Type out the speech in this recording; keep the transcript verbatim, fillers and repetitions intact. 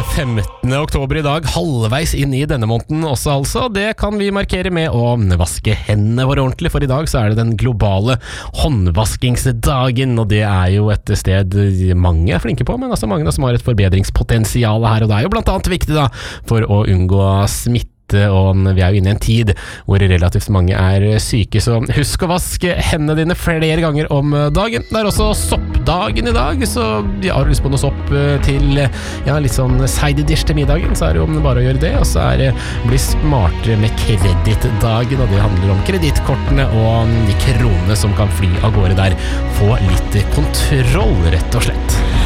femtende oktober i dag, halvveis inn i denne måneden også altså. Det kan vi markere med å vaske hendene våre ordentlig, for i dag så er det den globale håndvaskingsdagen, og det er jo et sted mange er flinke på, men altså mange som har et forbedringspotensial her, og det er jo blant annet viktig da, for å unngå smitte, og vi er jo inne i en tid hvor relativt mange er syke, så husk å vaske hendene dine flere ganger om dagen. Det er også soppdagen i dag, så jeg har lyst på noe sopp til ja, litt sånn side dish til middagen, så er det jo bare å gjøre det, og så er det bli smartere med kredittdagen, og det handler om kredittkortene og de kronene som kan fly av gårde der. Få litt kontroll, rett og slett.